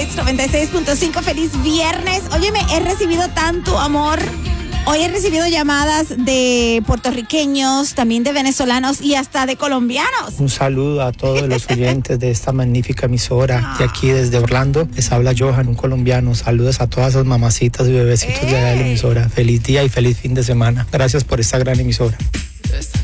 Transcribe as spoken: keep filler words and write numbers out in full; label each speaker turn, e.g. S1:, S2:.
S1: Hits noventa y seis punto cinco. Feliz viernes. Óyeme, he recibido tanto amor. Hoy he recibido llamadas de puertorriqueños, también de venezolanos y hasta de colombianos.
S2: Un saludo a todos los oyentes de esta magnífica emisora. Y aquí desde Orlando les habla Johan, un colombiano. Saludos a todas esas mamacitas y bebecitos de la emisora. Feliz día y feliz fin de semana. Gracias por esta gran emisora.